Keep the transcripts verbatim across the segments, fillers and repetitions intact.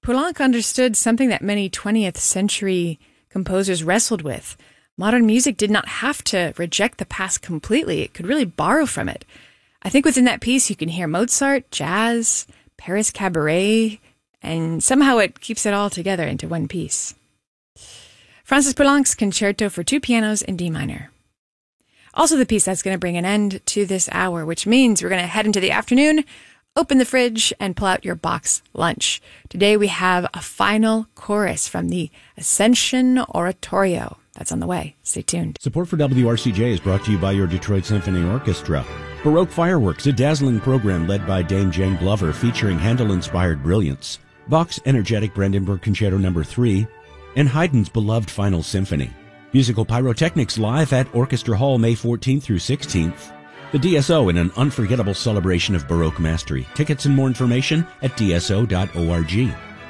Poulenc understood something that many twentieth century composers wrestled with. Modern music did not have to reject the past completely. It could really borrow from it. I think within that piece you can hear Mozart, jazz, Paris cabaret, and somehow it keeps it all together into one piece. Francis Poulenc's Concerto for Two Pianos in D minor. Also the piece that's going to bring an end to this hour, which means we're going to head into the afternoon, open the fridge, and pull out your box lunch. Today we have a final chorus from the Ascension Oratorio. That's on the way. Stay tuned. Support for W R C J is brought to you by your Detroit Symphony Orchestra. Baroque Fireworks, a dazzling program led by Dame Jane Glover featuring Handel-inspired brilliance. Bach's energetic Brandenburg Concerto number three, and Haydn's beloved Final Symphony. Musical Pyrotechnics live at Orchestra Hall May fourteenth through sixteenth. The D S O in an unforgettable celebration of Baroque mastery. Tickets and more information at d s o dot org.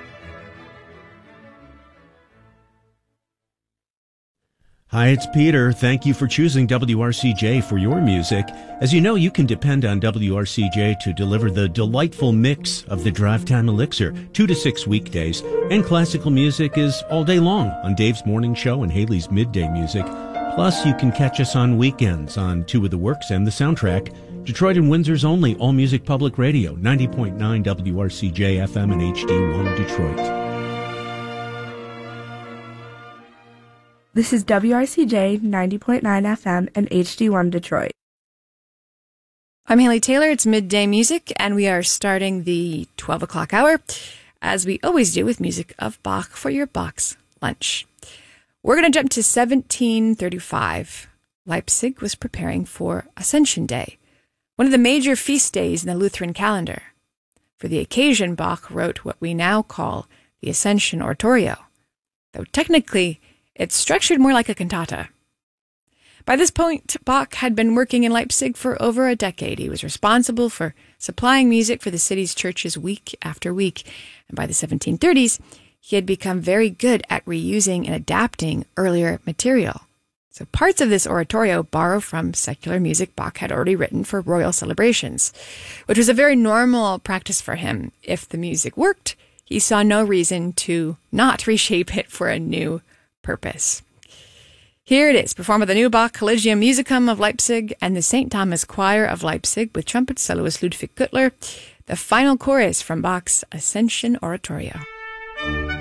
Hi, it's Peter. Thank you for choosing W R C J for your music. As you know, you can depend on W R C J to deliver the delightful mix of the Drive Time Elixir, two to six weekdays. And classical music is all day long on Dave's Morning Show and Haley's Midday Music. Plus, you can catch us on weekends on Two of the Works and the Soundtrack. Detroit and Windsor's only all-music public radio, ninety point nine W R C J F M and H D one Detroit. This is W R C J ninety point nine F M and H D one Detroit. I'm Haley Taylor. It's Midday Music, and we are starting the twelve o'clock hour, as we always do, with music of Bach for your box lunch. We're going to jump to seventeen thirty-five. Leipzig was preparing for Ascension Day, one of the major feast days in the Lutheran calendar. For the occasion, Bach wrote what we now call the Ascension Oratorio, though technically it's structured more like a cantata. By this point, Bach had been working in Leipzig for over a decade. He was responsible for supplying music for the city's churches week after week. And by the seventeen thirties, he had become very good at reusing and adapting earlier material. So parts of this oratorio borrow from secular music Bach had already written for royal celebrations, which was a very normal practice for him. If the music worked, he saw no reason to not reshape it for a new purpose. Here it is, performed by the new Bach Collegium Musicum of Leipzig and the Saint Thomas Choir of Leipzig with trumpet soloist Ludwig Kuttler, the final chorus from Bach's Ascension Oratorio.